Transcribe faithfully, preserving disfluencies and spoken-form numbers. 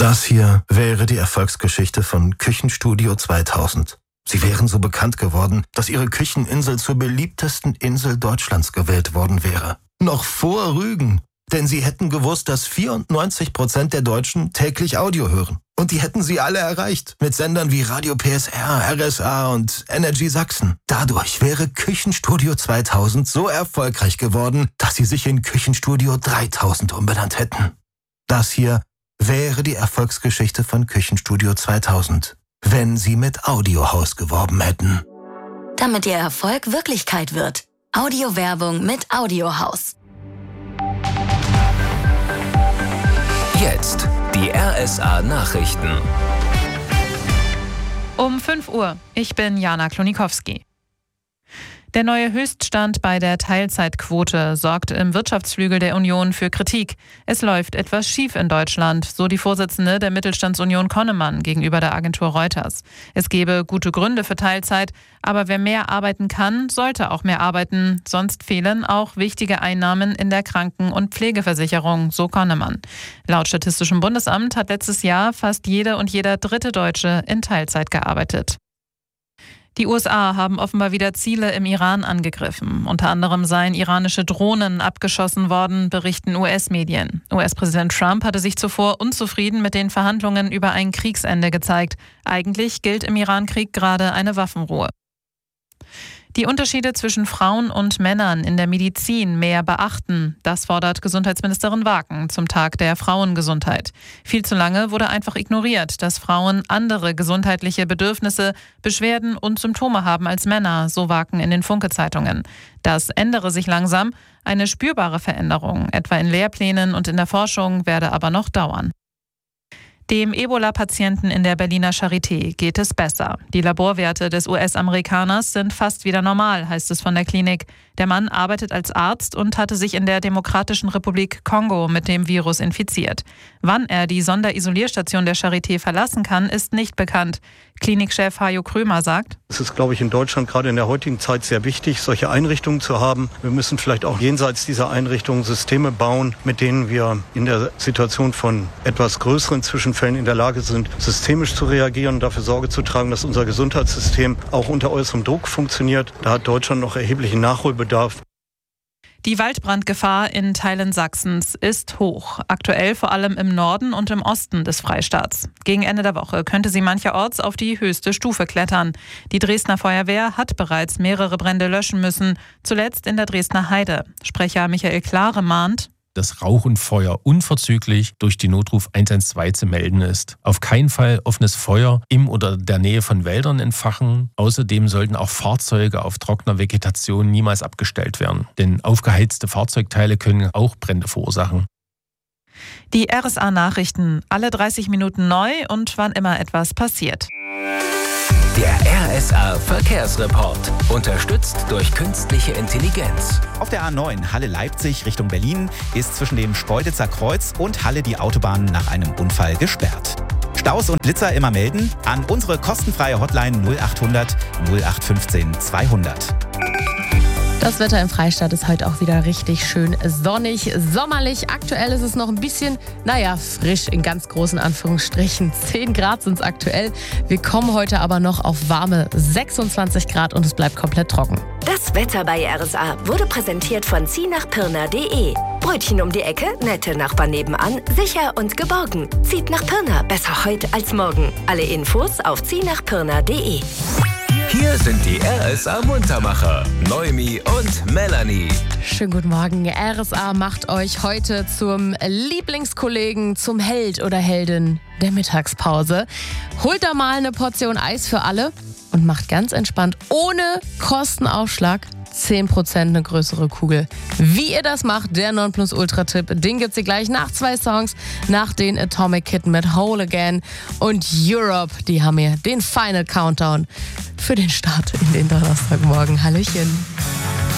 Das hier wäre die Erfolgsgeschichte von Küchenstudio zweitausend. Sie wären so bekannt geworden, dass ihre Kücheninsel zur beliebtesten Insel Deutschlands gewählt worden wäre. Noch vor Rügen. Denn sie hätten gewusst, dass vierundneunzig Prozent der Deutschen täglich Audio hören. Und die hätten sie alle erreicht. Mit Sendern wie Radio P S R, R S A und Energy Sachsen. Dadurch wäre Küchenstudio zweitausend so erfolgreich geworden, dass sie sich in Küchenstudio dreitausend umbenannt hätten. Das hier wäre die Erfolgsgeschichte von Küchenstudio zweitausend, wenn sie mit Audiohaus geworben hätten. Damit ihr Erfolg Wirklichkeit wird. Audiowerbung mit Audiohaus. Jetzt die R S A-Nachrichten. Um fünf Uhr. Ich bin Jana Klonikowski. Der neue Höchststand bei der Teilzeitquote sorgt im Wirtschaftsflügel der Union für Kritik. Es läuft etwas schief in Deutschland, so die Vorsitzende der Mittelstandsunion Konnemann gegenüber der Agentur Reuters. Es gebe gute Gründe für Teilzeit, aber wer mehr arbeiten kann, sollte auch mehr arbeiten. Sonst fehlen auch wichtige Einnahmen in der Kranken- und Pflegeversicherung, so Konnemann. Laut Statistischem Bundesamt hat letztes Jahr fast jede und jeder dritte Deutsche in Teilzeit gearbeitet. Die U S A haben offenbar wieder Ziele im Iran angegriffen. Unter anderem seien iranische Drohnen abgeschossen worden, berichten U S-Medien. U S-Präsident Trump hatte sich zuvor unzufrieden mit den Verhandlungen über ein Kriegsende gezeigt. Eigentlich gilt im Irankrieg gerade eine Waffenruhe. Die Unterschiede zwischen Frauen und Männern in der Medizin mehr beachten. Das fordert Gesundheitsministerin Waken zum Tag der Frauengesundheit. Viel zu lange wurde einfach ignoriert, dass Frauen andere gesundheitliche Bedürfnisse, Beschwerden und Symptome haben als Männer, so Waken in den Funke-Zeitungen. Das ändere sich langsam. Eine spürbare Veränderung, etwa in Lehrplänen und in der Forschung, werde aber noch dauern. Dem Ebola-Patienten in der Berliner Charité geht es besser. Die Laborwerte des U S-Amerikaners sind fast wieder normal, heißt es von der Klinik. Der Mann arbeitet als Arzt und hatte sich in der Demokratischen Republik Kongo mit dem Virus infiziert. Wann er die Sonderisolierstation der Charité verlassen kann, ist nicht bekannt. Klinikchef Hajo Krömer sagt: Es ist, glaube ich, in Deutschland gerade in der heutigen Zeit sehr wichtig, solche Einrichtungen zu haben. Wir müssen vielleicht auch jenseits dieser Einrichtungen Systeme bauen, mit denen wir in der Situation von etwas größeren Zwischenfällen in der Lage sind, systemisch zu reagieren und dafür Sorge zu tragen, dass unser Gesundheitssystem auch unter äußerem Druck funktioniert. Da hat Deutschland noch erheblichen Nachholbedarf. Die Waldbrandgefahr in Teilen Sachsens ist hoch. Aktuell vor allem im Norden und im Osten des Freistaats. Gegen Ende der Woche könnte sie mancherorts auf die höchste Stufe klettern. Die Dresdner Feuerwehr hat bereits mehrere Brände löschen müssen, zuletzt in der Dresdner Heide. Sprecher Michael Klare mahnt: dass Rauch und Feuer unverzüglich durch die Notruf eins eins zwei zu melden ist. Auf keinen Fall offenes Feuer im oder der Nähe von Wäldern entfachen. Außerdem sollten auch Fahrzeuge auf trockener Vegetation niemals abgestellt werden. Denn aufgeheizte Fahrzeugteile können auch Brände verursachen. Die R S A-Nachrichten, alle dreißig Minuten neu und wann immer etwas passiert. Der R S A-Verkehrsreport. Unterstützt durch künstliche Intelligenz. Auf der A neun Halle-Leipzig Richtung Berlin ist zwischen dem Speuditzer Kreuz und Halle die Autobahn nach einem Unfall gesperrt. Staus und Blitzer immer melden an unsere kostenfreie Hotline null achthundert null acht fünfzehn zweihundert. Das Wetter im Freistaat ist heute auch wieder richtig schön sonnig, sommerlich. Aktuell ist es noch ein bisschen, naja, frisch in ganz großen Anführungsstrichen. zehn Grad sind es aktuell. Wir kommen heute aber noch auf warme sechsundzwanzig Grad und es bleibt komplett trocken. Das Wetter bei R S A wurde präsentiert von zieh nach pirna punkt de. Brötchen um die Ecke, nette Nachbarn nebenan, sicher und geborgen. Zieht nach Pirna, besser heute als morgen. Alle Infos auf zieh nach pirna punkt de. Hier sind die R S A-Muntermacher, Noemi und Melanie. Schönen guten Morgen. R S A macht euch heute zum Lieblingskollegen, zum Held oder Heldin der Mittagspause. Holt da mal eine Portion Eis für alle und macht ganz entspannt, ohne Kostenaufschlag, zehn Prozent eine größere Kugel. Wie ihr das macht, der Nonplusultra-Tipp, den gibt's hier gleich nach zwei Songs, nach den Atomic Kitten mit Whole Again und Europe. Die haben hier den Final Countdown für den Start in den Donnerstagmorgen. Hallöchen.